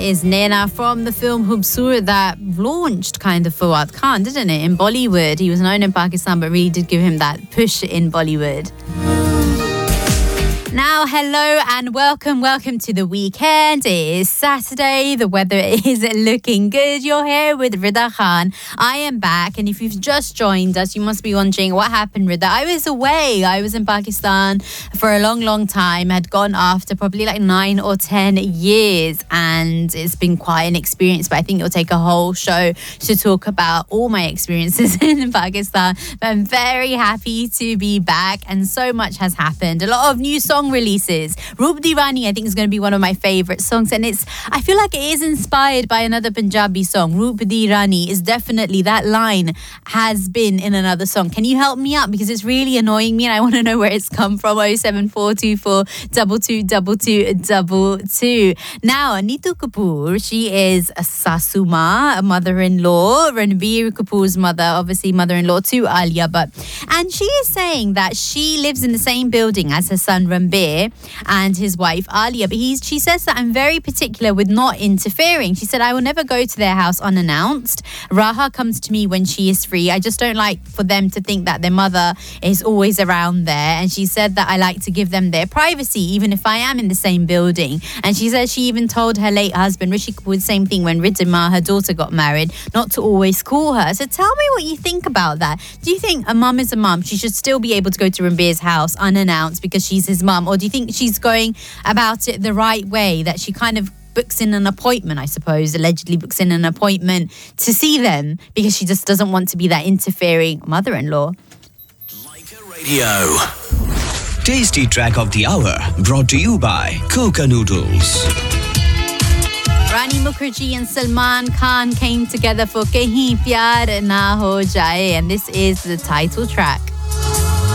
Is Naina from the film Hubsur that launched kind of Fawad Khan, didn't it, in Bollywood? He was known in Pakistan, but really did give him that push in Bollywood. Now, hello and welcome to the weekend. It is Saturday. The weather is looking good. You're here with Rida Khan. I am back, and if you've just joined us, you must be wondering what happened, Rida. I was away. I was in Pakistan for a long time. Had gone after probably like 9 or 10 years, and it's been quite an experience, but I think it'll take a whole show to talk about all my experiences in Pakistan. But I'm very happy to be back, and so much has happened. A lot of new songs releases. Roop Diwani, I think, is going to be one of my favorite songs, and I feel like it is inspired by another Punjabi song. Roop Diwani is definitely, that line has been in another song. Can you help me out, because it's really annoying me and I want to know where it's come from. 07424 222222. Now, Neetu Kapoor, she is a Sasuma, a mother-in-law, Ranbir Kapoor's mother, obviously mother-in-law to Alia Bhatt, and she is saying that she lives in the same building as her son Ranbir and his wife Alia, but she says that I'm very particular with not interfering. She said, I will never go to their house unannounced. Raha comes to me when she is free. I just don't like for them to think that their mother is always around there. And she said that I like to give them their privacy, even if I am in the same building. And she said she even told her late husband Rishi Kapoor the same thing when Riddhima, her daughter, got married, not to always call her. So tell me what you think about that. Do you think a mum is a mum? She should still be able to go to Ranbir's house unannounced because she's his mum? Or do you think she's going about it the right way, that she kind of books in an appointment, I suppose, allegedly books in an appointment to see them because she just doesn't want to be that interfering mother-in-law? Leica Radio. Tasty track of the hour brought to you by Coca Noodles. Rani Mukherjee and Salman Khan came together for Kahin Pyar Na Ho Jaye, and this is the title track.